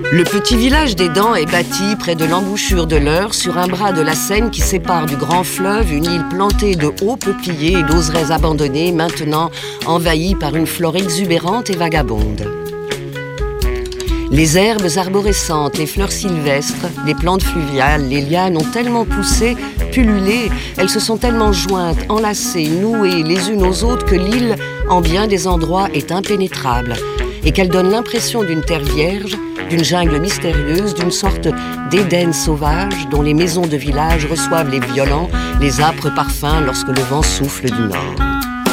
Le petit village des Dents est bâti près de l'embouchure de l'Eure, sur un bras de la Seine qui sépare du grand fleuve une île plantée de hauts peupliers et d'oseraies abandonnées, maintenant envahie par une flore exubérante et vagabonde. Les herbes arborescentes, les fleurs sylvestres, les plantes fluviales, les lianes ont tellement poussé, pullulé, elles se sont tellement jointes, enlacées, nouées les unes aux autres que l'île, en bien des endroits, est impénétrable et qu'elle donne l'impression d'une terre vierge, d'une jungle mystérieuse, d'une sorte d'Éden sauvage dont les maisons de village reçoivent les violents, les âpres parfums lorsque le vent souffle du nord.